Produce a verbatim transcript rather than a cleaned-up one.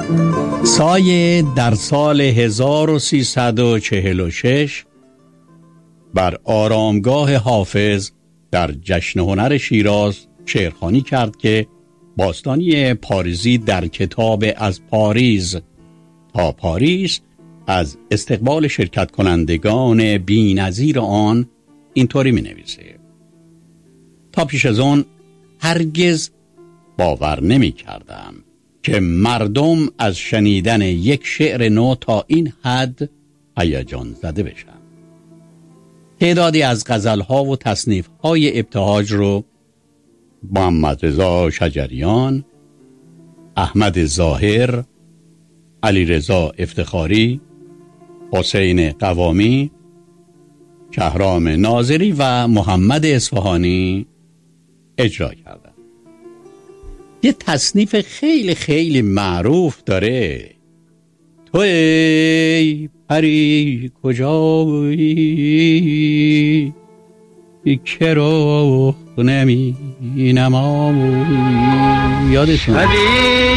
سایه در سال هزار و سیصد و چهل و شش بر آرامگاه حافظ در جشن هنر شیراز شعرخوانی کرد که باستانی پاریزی در کتاب از پاریز تا پاریس از استقبال شرکت کنندگان بی‌نظیر آن اینطوری می نویسه: تا پیش از آن هرگز باور نمی کردم که مردم از شنیدن یک شعر نو تا این حد هیجان زده بشن. تعدادی از غزل‌ها و تصنیف‌های ابتهاج رو محمد رضا شجریان، احمد ظاهر، علی رضا افتخاری، حسین قوامی، شهرام ناظری و محمد اصفهانی اجرا کردن. یه تصنیف خیلی خیلی معروف داره: تو ای پری کجایی که رو نمی نمایی. یادتونه؟